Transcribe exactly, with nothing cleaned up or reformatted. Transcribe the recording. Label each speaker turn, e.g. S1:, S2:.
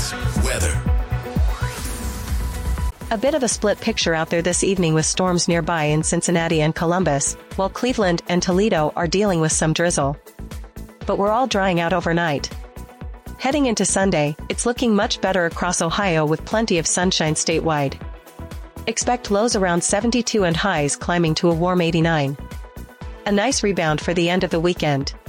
S1: News. Weather.
S2: A bit of a split picture out there this evening with storms nearby in Cincinnati and Columbus, while Cleveland and Toledo are dealing with some drizzle. But we're all drying out overnight. Heading into Sunday, it's looking much better across Ohio with plenty of sunshine statewide. Expect lows around seventy-two and highs climbing to a warm eighty-nine. A nice rebound for the end of the weekend.